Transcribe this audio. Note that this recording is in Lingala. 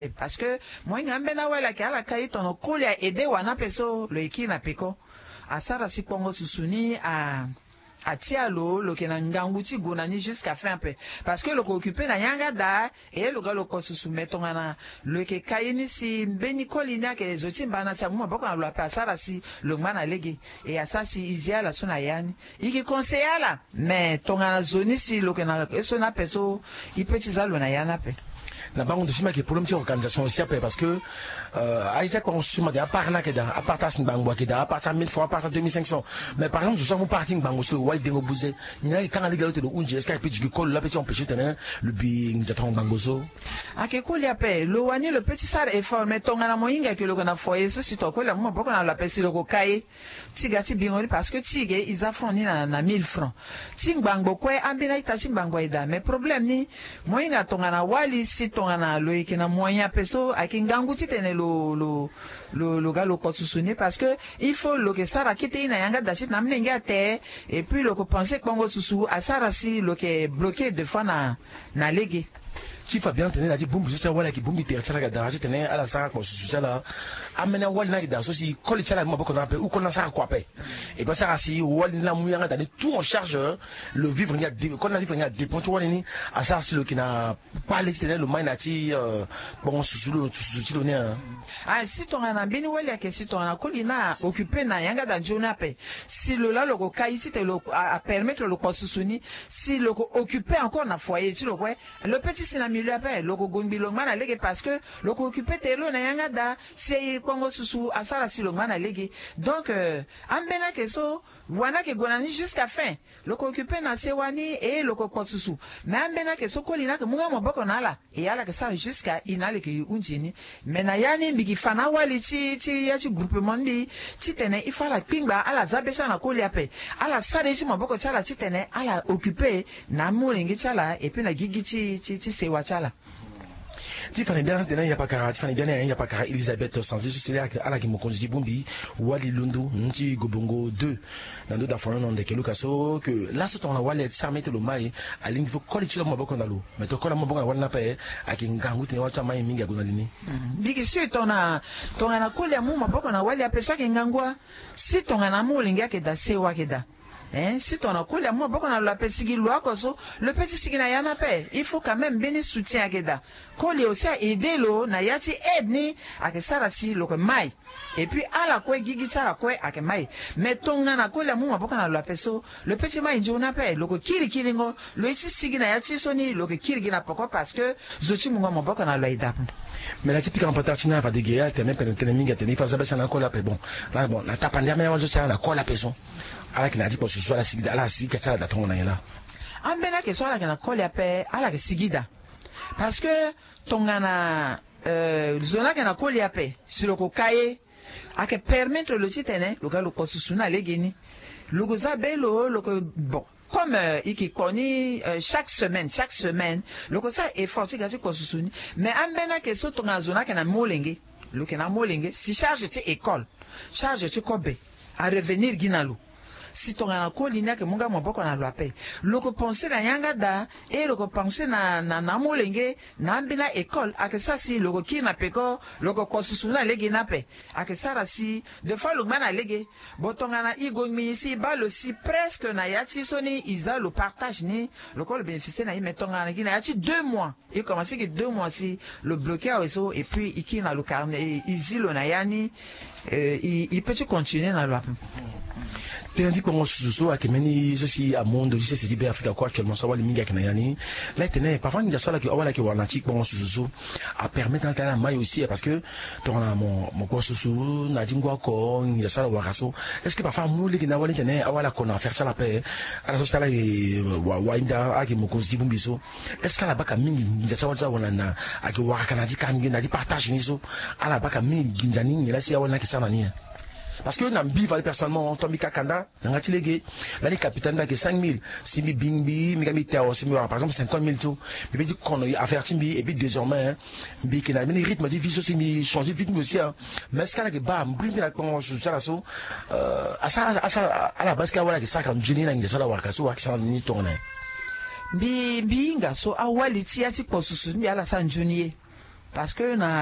parce que moi ngambe na wala ke ala kai tono kulia ede wana peso lo ikina peko asara si pongo susuni a atia lo kena ngangu ti gonani jusqu'à fin peu parce que le ko occupé na yanga da et le gars le ko susumeto ngana le ke kaini si beni kolina ke zoti mbana sa mo boko na lo pa asara si le ngana legi et asasi izia la sona yani iki conseiller la mais tongana zoni si lo kena eso na peso ipetiza lo na yana pe na bango de sima ke problème ci organisation aussi parce que Isaac on suma de à part là que dans à part tas bango que dans à part 1000 francs à part 2500 mais par exemple je suis mon parti bango sur wall dengo bouzé ni na quand aller galote de unje est-ce que petit col là petit on peut juste le bi nous attend bango so ake kuli ape lo wani le petit sar est formé tonga na moyinga ke lo kana foyer so si to ko la mo boko na la pesi lo ko kai tiga ti bingori parce que tige ils affront ni na 1000 francs ting bango ko ambina itachi bango ida mais problème ni moyinga tonga na wali si tonga lo ikena moyen peso akingangu titene lo galo ko susuni parce que il faut lo que sara kite ina yanga dachit na mnenga te et puis lo ko penser kongo susu asara si lo que bloqué de fois na legi si Fabien tenait la dit boum je sais voilà qui boum il tire ça la garage tenait à la sara ko susu là amena wal na da so si colle ça la mo boko na pe ou ko na sara ko pe et pas ça si wal na mu yanga da tout en charge le vivre ni a ko na vivre ni a dépend wal ni asara si lo qui na pas les tenait le main na ti bon susu lo ne ah si ton na bini wal ya ke si ton na kolina occupé na yanga da jona pe si le là le ko kai si te lo a permettre le ko susuni si le ko occupé encore na foyer si le quoi le petit milieu après loko gombi longmana lege parce que loko occupé telo na yanga da si kongo susu asara si longmana lege donc ambena keso wana ke gonani jusqu'à fin loko occupé na sewani et loko konsusu mais ambena keso kolina ke munga moboko nala et ala ke ça jusqu'à inale ke unjini mais na yani mbiki fana wali ti ya ti groupement bi ti tene ifala pingba ala zabesa na koli ape ala sare si moboko chala ti tene ala occupé na molingi chala et puis na gigi ti sewa chala ti fane bien tena ya pakara ti fane bien ya pakara Elisabeth Sanzi c'est là ala ki mokonzi bumbi wali lundu nti gobongo 2 dans d'autres affaires non de kelo kaso que là ce temps là wali ça mettre le mai à l'info college la maboko ndalo mais to kola maboko wali na pe akingangu tena wacha mai mingi agona lini bigi si tona na koli ya mu maboko na wali apesa kingangwa si tonga na mu lingi ke da sewa ke da si ton a coulé moi beaucoup na la pesigi loi koso le petit sigina yana pe il faut quand même béni soutien akeda coller aussi à aider lo na yati aide ni akesara si lo ko mai et puis ala ko gigi tsara ko ake mai mais tonga na coulé moi beaucoup na la peso le petit mai njona pe lo ko kiri kilingo lo isi sigina yati soni lo ko kiri gina poko parce que zoti munga mo beaucoup na la ida mais la typique en patartina va de guerre te même pendant minga te ni fa zabesa na ko la pe bon là bon na tapanda mais wazo tsara na ko la peso ala ki na di ko susu ala sigida ala sigida tsala da tongo na yela ambena ke so ala kana koli ape ala ke sigida parce que tongana zona kana koli ape sur ko kaye ake permettre le titene lo ga lo ko susu na legeni lo go zabelo lo ko bon comme iki koni chaque semaine le ko ça effort ti gati ko susu ni mais ambena ke so tonga zona kana molenge lo kana molenge si charge ti école charge ti kobe à revenir ginalo si ton na kolina ke munga moboko na loape loko penser na yanga da et loko penser na molenge na mbina école akesa si loko ki na peko loko kosusuna lege na pe akesa si de fois le mana lege botonga na igomi si balo si presque na yati soni isa le partage ni loko le bénéficier na imetonga na gina yati 2 mois il commence que 2 mois si le bloqué a eso et puis iki na le carnet isilo na yani il peut continuer na loape Tandis que moi susu akimeni ceci à monde je sais c'est bien Afrique quoi actuellement ça va les minga kinayani là tenait parfois il y a ça là que wala que wanati bon susu à permettre dans la maille aussi parce que ton mon quoi susu na dingwa ko il y a ça là wakaso est-ce que parfois moi les qui na wala tenait wala qu'on a faire ça la paix à la sociale wa inda aki mokozi bumbiso est-ce que la baka mingi il y a ça wala na aki waka na di kangi na di partage niso ala baka mingi ginjani là c'est wala qui ça na ni parce que na mbi vale personnellement tombi kakanda ngati lege la ni capitaine ba ke 5000 si mi bingbi mi gami tao si mi par exemple 50000 tout mais dit qu'on a affaire timbi et puis désormais mbi ke na mi rythme de vie aussi mi changer vite aussi mais ce que ba mbrimbi la kon sur la so asa à la base ka wala ke 50 juni na ngesa la waka so wakisa ni tona bi nga so awali ti ati posusu ni ala san juni parce que na